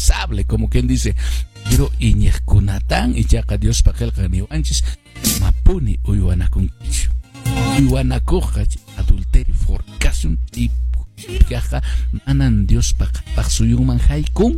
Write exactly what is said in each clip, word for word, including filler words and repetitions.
incansable, como quien dice. Pero iñejkunatan y yaqa Dios pajelqa niwanchis mapuni uywanakunkichu. Uywanakuqa adulterio, fornicación y yaqa manan Dios paqapaq suyunman haykun.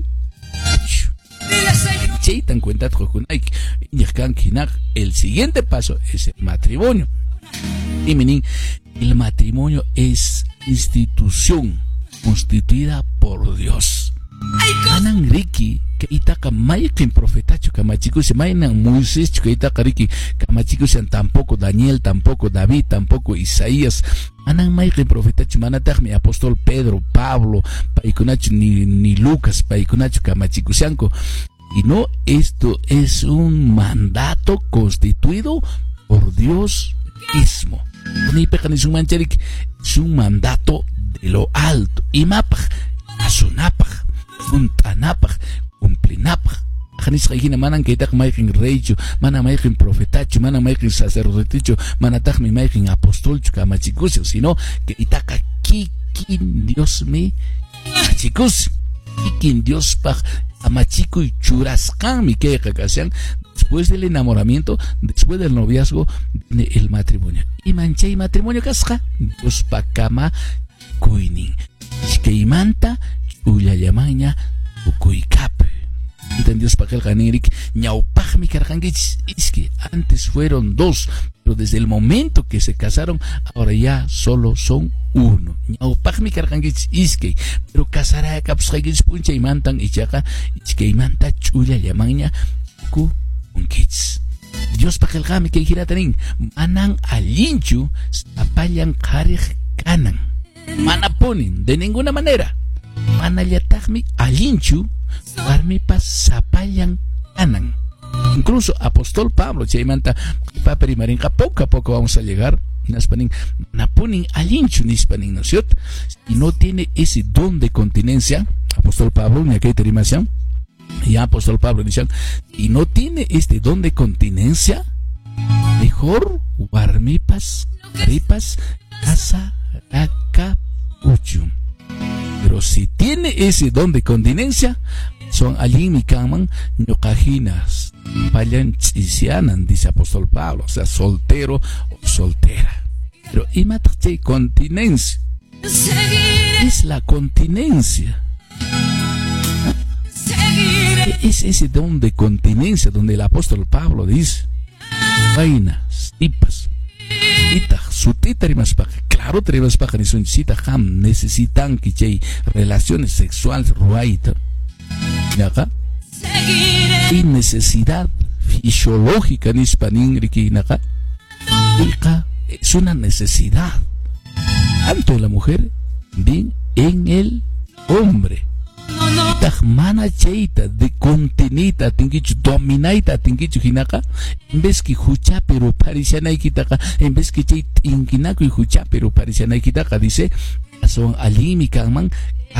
Chaytan cuenta tjokunayki iñejkanki hinaq. El siguiente paso es el matrimonio. Y menin, el matrimonio es institución constituida por Dios. Manan riki que itaca maykin profetacho kamachikusi, mainan Moisés que itaca riki kamachikusi, tampoco Daniel, tampoco David, tampoco Isaías. Manan maykin profetacho, manatagmi apóstol Pedro, Pablo, paikunacho ni, ni Lucas, paikunacho kamachikusianko. Y no, esto es un mandato constituido por Dios mismo. Es un mandato de lo alto. Y mapaj, asunapaj, juntanapaj, cumplinapaj. Janis Regina manan que tak maikin reicho, mana maikin profetacho, mana maikin sacerdoticho, mana tak mi maikin apostolcho, kamachikusi, sino que itaka kikin Dios me machikusi, kikin Dios paj amachiku y churascan mi que cacasian. Después del enamoramiento, después del noviazgo, viene el matrimonio. Y mancha y matrimonio casca, Dios pa cama cuinin. Que imanta, chuya yamaña, ucuicape. Dios pa que el ganerik, ñaupaj mi carganguich. Es que antes fueron dos, pero desde el momento que se casaron, ahora ya solo son uno. Ñaupaj mi carganguich, es que, pero casará capsagich puncha y mantan y chaca, es que imanta, chuya yamaña, cu. Kids. Dios pa kelgami que gira tanin manan alinchu apayan karij kanan manaponin de ninguna manera manayatagmi alinchu warmi pas apayan kanan. Incluso apóstol Pablo chaymanta paperimarinka poco a poco vamos a llegar naspanin naponin alinchu nispanin, ¿no es cierto? Y no tiene ese don de continencia apóstol Pablo ni aquí terimación. Y apóstol Pablo dice, y no tiene este don de continencia, mejor guarmipas, ripas, casa, raca, uchu. Pero si tiene ese don de continencia, son allí mi caman, ñocajinas, payan chisianan, dice apóstol Pablo, o sea, soltero o soltera. Pero imate continencia, es la continencia. Es ese don de continencia donde el apóstol Pablo dice, vainas, tipas, ita, su tita rimas paja, claro, rimas paja, ni son cita ham, necesitan que hay relaciones sexuales, ruaita, ¿naga? Y necesidad fisiológica, ni hispanín, ¿naga? Es una necesidad, tanto en la mujer, bien en el hombre. Mana cheita de contenita tingichu dominaita tingichu hinaka en vez que hucha pero parisana ikitaka en vez que chay tinginako y hucha pero parisana ikitaka dice son alimi kanman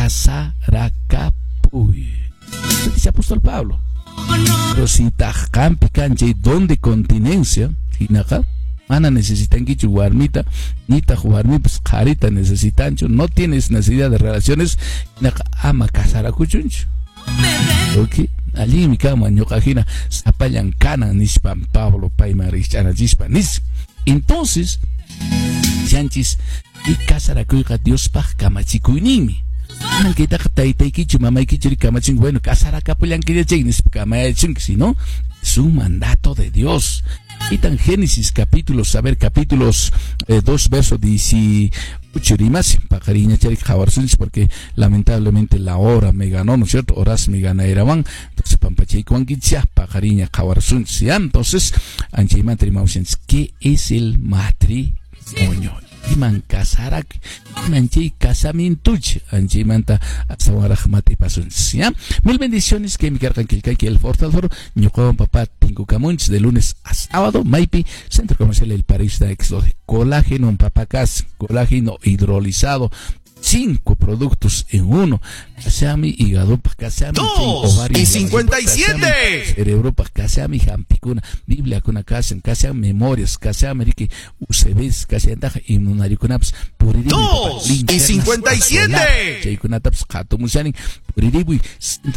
asarakapuy dice apóstol Pablo. Pero si tajkampi kanche donde continencia hinaka mana necesitan que chuguarmita, ni tajuarmi, pues carita necesitan, no tienes necesidad de relaciones, ama casar a cuchuncho. Ok, allí mi cama, ñocajina, zapayan cana, nispan Pablo, paimarichana, nis. Entonces, chanchis, y casar a cuica Dios pa kamachikunimi. Nanquita taita kichu, mamá kichu, kamachin, bueno, casar a capulan que ya chignis, kamachin, si no, es un mandato de Dios. Y tan Génesis capítulos, a ver, capítulos eh, dos versos dieciocho rimas, pajariña charik javarsunis, porque lamentablemente la hora me ganó, ¿no es cierto? Horas me gana erawan, entonces pampachay cuanquicha, pajariña javarsunis, ya, entonces, anche matrimausians, ¿qué es el matrimonio? Iman kasarak, anche casamientuch, anche manta asawaraj mate pasun, ¿ya? Mil bendiciones que mi cargan que el fortalfor, ñocaban papá, tingo camunch, de lunes a sábado, Maipi, Centro Comercial El Paraíso de Exodia, colágeno en papacas, colágeno hidrolizado, cinco productos en uno, caseami, hígado, caseami, dos y cincuenta y siete, cerebro, caseami, jampicuna, Biblia con casa, caseami, memorias, caseami, rique, U C Bs, caseami, inmunaricunaps, puriri, dos y cincuenta y siete, chaykunataps, jato musani, puriri,